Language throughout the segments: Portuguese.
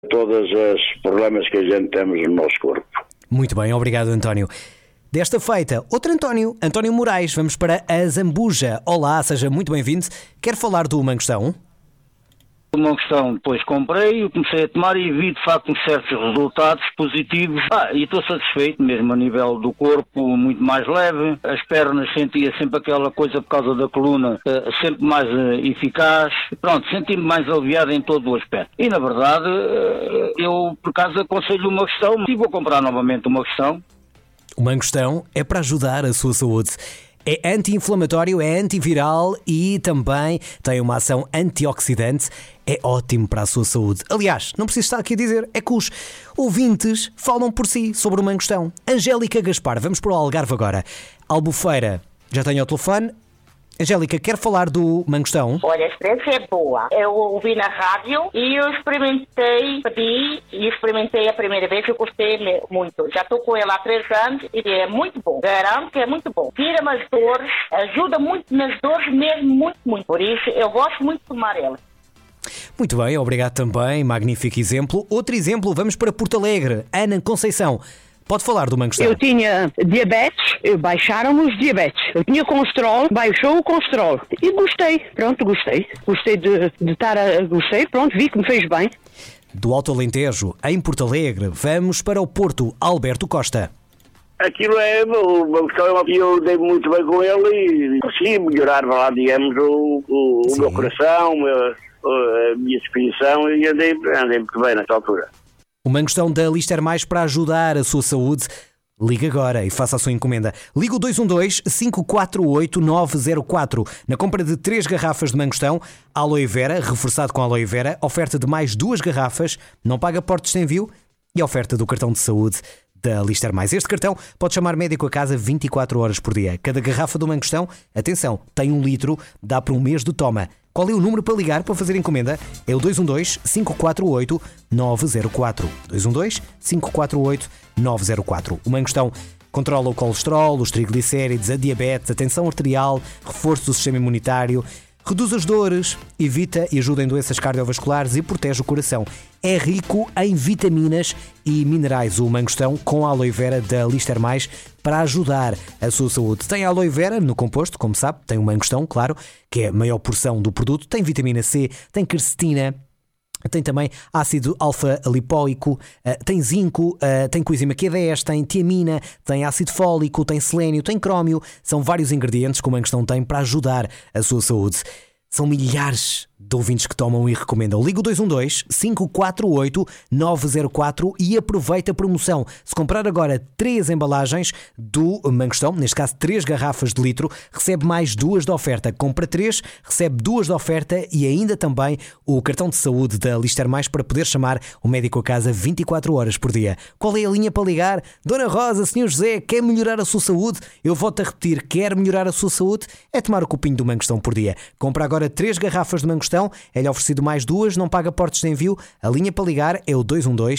todos os problemas que a gente temos no nosso corpo. Muito bem, obrigado, António. Desta feita, outro António, António Moraes. Vamos para a Zambuja. Olá, seja muito bem-vindo. Quer falar do Mangostão? Uma questão, depois comprei, comecei a tomar e vi de facto certos resultados positivos e estou satisfeito, mesmo a nível do corpo, muito mais leve, as pernas sentia sempre aquela coisa por causa da coluna, sempre mais eficaz, pronto, senti-me mais aliviado em todo o aspecto. E na verdade, eu por acaso aconselho uma questão e vou comprar novamente uma questão. O Mangostão é para ajudar a sua saúde. É anti-inflamatório, é antiviral e também tem uma ação antioxidante. É ótimo para a sua saúde. Aliás, não preciso estar aqui a dizer, é que os ouvintes falam por si sobre o Mangostão. Angélica Gaspar, vamos para o Algarve agora. Albufeira, já tenho o telefone. Angélica, quer falar do Mangostão? Olha, a experiência é boa. Eu ouvi na rádio e eu experimentei a primeira vez e eu gostei muito. Já estou com ela há 3 anos e é muito bom. Garanto que é muito bom. Tira-me as dores, ajuda muito nas dores mesmo, muito, muito. Por isso, eu gosto muito de tomar ela. Muito bem, obrigado também. Magnífico exemplo. Outro exemplo, vamos para Porto Alegre. Ana Conceição. Pode falar do Mangostão? Eu tinha diabetes, baixaram-me os diabetes. Eu tinha colesterol, baixou o colesterol. E gostei, pronto, gostei. Gostei de estar gostei, pronto, vi que me fez bem. Do Alto Alentejo, em Porto Alegre, vamos para o Porto. Alberto Costa. Aquilo é, o Mangostão, eu dei muito bem com ele e consegui melhorar, lá, digamos, o meu coração, a minha disposição e andei muito bem nessa altura. O Mangostão da Lister Mais para ajudar a sua saúde. Ligue agora e faça a sua encomenda. Liga o 212-548-904. Na compra de 3 garrafas de Mangostão, aloe vera, reforçado com aloe vera, oferta de mais 2 garrafas, não paga portos sem envio e oferta do cartão de saúde da Lister Mais. Este cartão pode chamar médico a casa 24 horas por dia. Cada garrafa do Mangostão, atenção, tem 1 litro, dá para 1 mês de toma. Qual é o número para ligar para fazer encomenda? É o 212-548-904. 212-548-904. O Mangostão controla o colesterol, os triglicéridos, a diabetes, a tensão arterial, reforço do sistema imunitário, reduz as dores, evita e ajuda em doenças cardiovasculares e protege o coração. É rico em vitaminas e minerais. O Mangostão com a aloe vera da Lister Mais para ajudar a sua saúde. Tem a aloe vera no composto, como sabe, tem o Mangostão, claro, que é a maior porção do produto. Tem vitamina C, tem quercetina, tem também ácido alfa-lipóico, tem zinco, tem coenzima Q10, tem tiamina, tem ácido fólico, tem selênio, tem crómio. São vários ingredientes que o Mangostão tem para ajudar a sua saúde. São milhares de ouvintes que tomam e recomendam. Liga o 212-548-904 e aproveita a promoção. Se comprar agora 3 embalagens do Mangostão, neste caso 3 garrafas de litro, recebe mais 2 de oferta. Compra 3, recebe 2 de oferta e ainda também o cartão de saúde da Lister Mais para poder chamar o médico a casa 24 horas por dia. Qual é a linha para ligar? Dona Rosa, Senhor José, quer melhorar a sua saúde? Eu volto a repetir, quer melhorar a sua saúde? É tomar o copinho do Mangostão por dia. Compra agora 3 garrafas de Mangostão, é-lhe oferecido mais 2, não paga portos de envio. A linha para ligar é o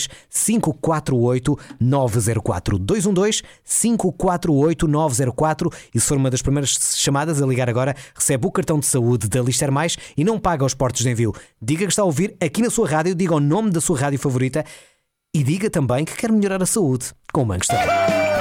212-548-904. 212-548-904 e se for uma das primeiras chamadas a ligar agora, recebe o cartão de saúde da Lister Mais e não paga os portos de envio. Diga que está a ouvir aqui na sua rádio, diga o nome da sua rádio favorita e diga também que quer melhorar a saúde com o Mangostão.